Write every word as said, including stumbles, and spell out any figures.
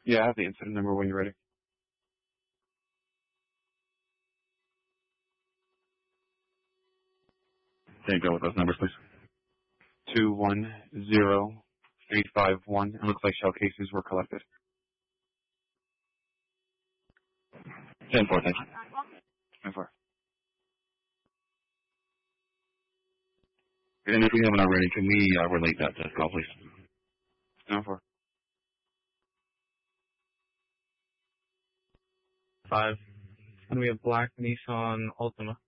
Yeah, I have the incident number when you're ready. Can you go with those numbers, please? Two one zero three five one. It looks like shell cases were collected. Ten four, thank you. Ten four. And if we haven't already, can we uh, relate that to call, please? Ten four. Five. And we have black Nissan Altima.